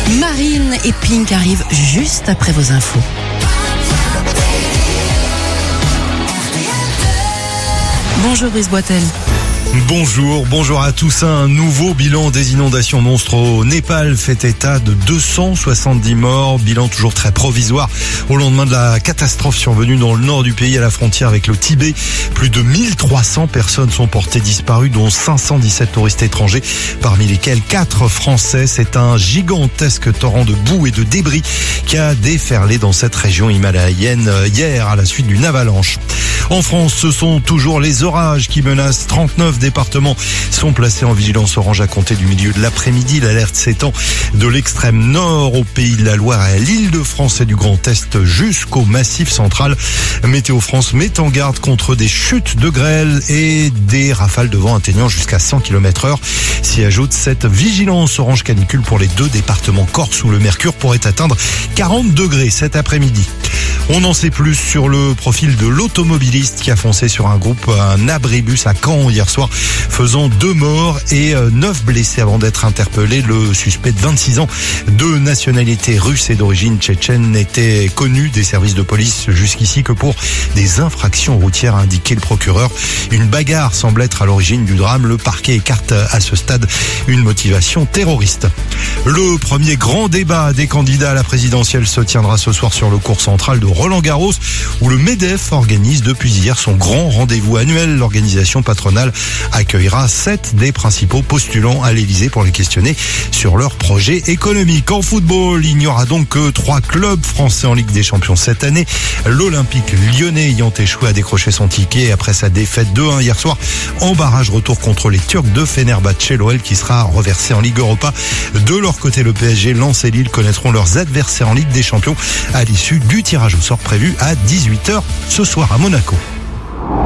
Marine et Pink arrivent juste après vos infos. Bonjour Brice Boitel. Bonjour à tous. Un nouveau bilan des inondations monstres au Népal fait état de 270 morts. Bilan toujours très provisoire au lendemain de la catastrophe survenue dans le nord du pays à la frontière avec le Tibet. Plus de 1300 personnes sont portées disparues, dont 517 touristes étrangers, parmi lesquels 4 Français. C'est un gigantesque torrent de boue et de débris qui a déferlé dans cette région himalayenne hier à la suite d'une avalanche. En France, ce sont toujours les orages qui menacent. 39 départements sont placés en vigilance orange à compter du milieu de l'après-midi. L'alerte s'étend de l'extrême nord au Pays de la Loire, à l'Île-de-France et du Grand Est jusqu'au Massif central. Météo France met en garde contre des chutes de grêle et des rafales de vent atteignant jusqu'à 100 km/h. S'y ajoute cette vigilance orange canicule pour les 2 départements corse où le mercure pourrait atteindre 40 degrés cet après-midi. On en sait plus sur le profil de l'automobiliste qui a foncé sur un abribus à Caen hier soir, faisant 2 morts et 9 blessés avant d'être interpellé. Le suspect de 26 ans, de nationalité russe et d'origine tchétchène, n'était connu des services de police jusqu'ici que pour des infractions routières, a indiqué le procureur. Une bagarre semble être à l'origine du drame. Le parquet écarte à ce stade une motivation terroriste. Le premier grand débat des candidats à la présidentielle se tiendra ce soir sur le court central de Roland-Garros, où le MEDEF organise depuis hier son grand rendez-vous annuel. L'organisation patronale accueillera 7 des principaux postulants à l'Elysée pour les questionner sur leurs projets économiques. En football, il n'y aura donc que 3 clubs français en Ligue des Champions cette année. L'Olympique lyonnais ayant échoué à décrocher son ticket après sa défaite 2-1 hier soir en barrage retour contre les Turcs de Fenerbahçe. L'OL qui sera reversé en Ligue Europa. De leur côté, le PSG, Lens et Lille connaîtront leurs adversaires en Ligue des Champions à l'issue du tirage au sort prévu à 18h ce soir à Monaco.